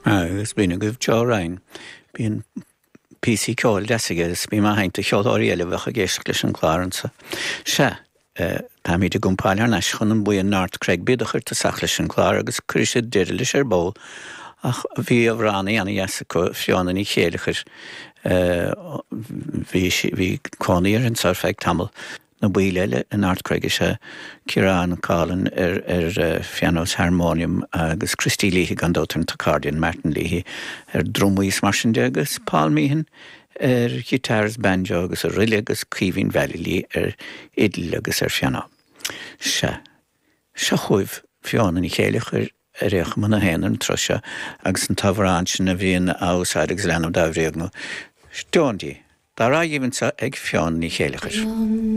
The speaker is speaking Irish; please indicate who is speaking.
Speaker 1: Agus bína goibh teárain bíon PC ceáil desagus bí má hainte cheádáí eile bhecha géiste leis an chláransa. Se tá míad a gúmpáil ar neis chun an buon náirt Craig bidachar tá sach leis an chlár agus chuir sé deireadh leis ar bó ach bhí a bhránaí anna dheasa fiánan í chéalachar bhí cánaí ar an sarfeig tamil na bhuiile eile an náirt Craig is Ciarán Callan ar fianos harmónium agus Christy Leahy gan dótar an tacardian Martin Leahy ar drumhuís mar sin de agus Paul Meehan guitars banjo agus a rille agus Caoimhín Valley ar idil agus ar fianna. Se chuibh fiánan í chéalach ar réach man a héanaar an troise agus an tabharán sin a bhíon ásáid agus leanam dá bhréag nó. Stóndí, dá rá dhéhann sa ag fiánan í chéalachar.